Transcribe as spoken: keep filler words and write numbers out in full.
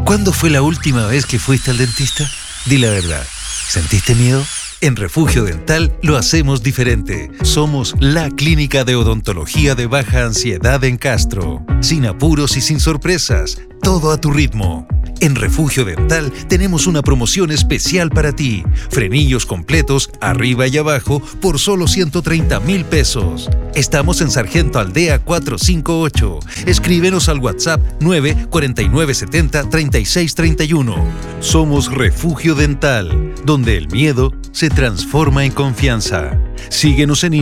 ¿Cuándo fue la última vez que fuiste al dentista? Di la verdad. ¿Sentiste miedo? En Refugio Dental lo hacemos diferente. Somos la clínica de odontología de baja ansiedad en Castro. Sin apuros y sin sorpresas. Todo a tu ritmo. En Refugio Dental tenemos una promoción especial para ti. Frenillos completos, arriba y abajo, por solo ciento treinta mil pesos. Estamos en Sargento Aldea cuatrocientos cincuenta y ocho. Escríbenos al WhatsApp nueve cuatro nueve siete cero tres seis tres uno. Somos Refugio Dental, donde el miedo se transforma en confianza. Síguenos en